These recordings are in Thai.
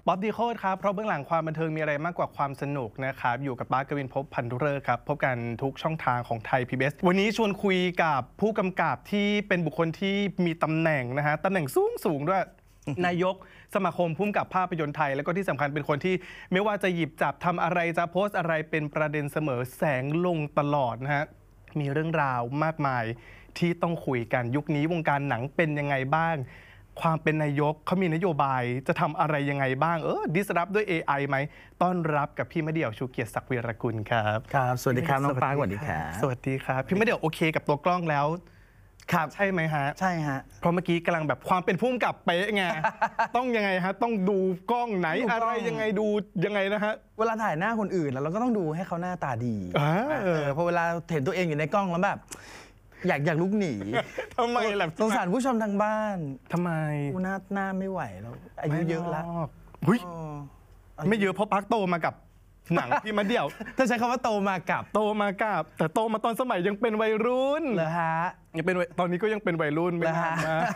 ป๊อบดีโคตรครับเพราะเบื้องหลังความบันเทิงมีอะไรมากกว่าความสนุกนะครับอยู่กับป๊ากวินภพพันธุฤกษ์ครับพบกันทุกช่องทางของไทย PBS วันนี้ชวนคุยกับผู้กำกับที่เป็นบุคคลที่มีตำแหน่งนะฮะตำแหน่งสูงด้วย นายกสมาคมผู้กำกับภาพยนตร์ไทยแล้วก็ที่สำคัญเป็นคนที่ไม่ว่าจะหยิบจับทำอะไรจะโพสต์อะไรเป็นประเด็นเสมอแสงลงตลอดนะฮะมีเรื่องราวมากมายที่ต้องคุยกันยุคนี้วงการหนังเป็นยังไงบ้างความเป็นนายกเขามีนโยบายจะทำอะไรยังไงบ้างดิสรับด้วย AI ไหมต้อนรับกับพี่มะเดี่ยวชูเกียรติศักดิ์วีรกุลครับครับสวัสดีครับน้องปาสวัสดีครับสวัสดีครับพี่มะเดี่ยวโอเคกับตัวกล้องแล้วครับใช่ไหมฮะใช่ฮะเพราะเมื่อกี้กำลังแบบความเป็นผู้กำกับเป๊ะไง ต้องยังไงฮะต้องดูกล้องไหนอะไรยังไงดูยังไงนะฮะเวลาถ่ายหน้าคนอื่นแล้วเราก็ต้องดูให้เขาหน้าตาดีเพราะเวลาเห็นตัวเองอยู่ในกล้องแล้วแบบอยากลุกหนีทำไมล่ะสงสารผู้ชมทางบ้านทำไมหน้าไม่ไหวแล้วอายุเยอะแล้วไม่เยอะเพราะพักโตมากับหนังพี่มะเดี่ยวถ้าใช้คำว่าโตมากับแต่โตมาตอนสมัยยังเป็นวัยรุ่นเหรอฮะยังเป็นตอนนี้ก็ยังเป็นวัยรุ่นไม่นานนะ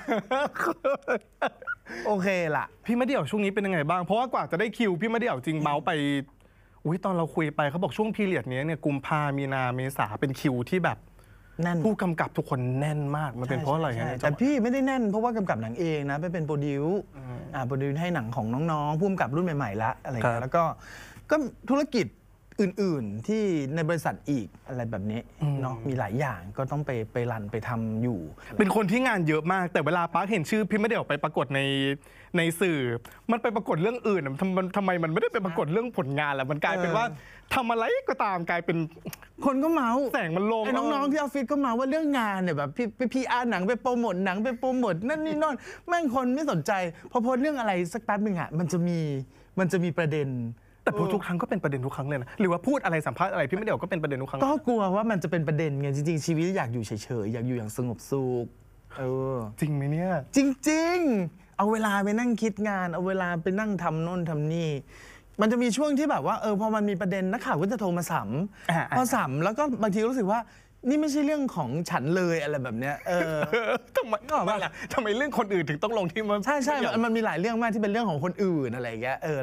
โอเคล่ะพี่มะเดี่ยวช่วงนี้เป็นยังไงบ้างเพราะว่ากว่าจะได้คิวพี่มะเดี่ยวจริงเมาส์ไปตอนเราคุยไปเขาบอกช่วงพีเรียดนี้เนี่ยกุมภามีนาเมษาเป็นคิวที่แบบผู้กำกับทุกคนแน่นมากมันเป็นเพราะอะไรฮะแต่พี่ไม่ได้แน่นเพราะว่ากำกับหนังเองนะไปเป็นโปรดิวให้หนังของน้องๆผู้กำกับรุ่นใหม่ๆละอะไรอย่างเงี้ยแล้วก็ธุรกิจอื่นๆที่ในบริษัทอีกอะไรแบบนี้เนาะมีหลายอย่างก็ต้องไปรันไปทำอยู่เป็นคนที่งานเยอะมากแต่เวลาป๊าเห็นชื่อพี่มะเดี่ยวไปปรากฏในสื่อมันไปปรากฏเรื่องอื่นทำไมมันไม่ได้ไปปรากฏเรื่องผลงานล่ะมันกลายเป็นว่าทำอะไรก็ตามกลายเป็นคนก็เมาแสงมันลงไอ้น้องๆที่ออฟฟิศก็เมาว่าเรื่องงานเนี่ยแบบไปPRหนังไปโปรโมทหนังไปโปรโมทนั่นนี่นั่นแม่งคนไม่สนใจพอโพสเรื่องอะไรสักแป๊บนึงอ่ะมันจะมีประเด็นแต่ทุกครั้งก็เป็นประเด็นทุกครั้งเลยนะหรือว่าพูดอะไรสัมภาษณ์อะไรพี่มะเดี่ยวก็เป็นประเด็นทุกครั้งก็กลัวว่ามันจะเป็นประเด็นไงจริงๆชีวิตอยากอยู่เฉยๆอยากอยู่อย่างสงบสุขจริงไหมเนี่ยจริงๆเอาเวลาไปนั่งคิดงานเอาเวลาไปนั่งทำโน่นทำนี่มันจะมีช่วงที่แบบว่าพอมันมีประเด็นนักข่าวก็จะโทรมาสัมพอสัมแล้วก็บางทีรู้สึกว่านี่ไม่ใช่เรื่องของฉันเลยอะไรแบบเนี้ยทำไมเรื่องคนอื่นถึงต้องลงที่มันใช่มันมีหลายเรื่องมากที่เป็นเรื่องของคนอื่นอะไรอย่างเงี้ย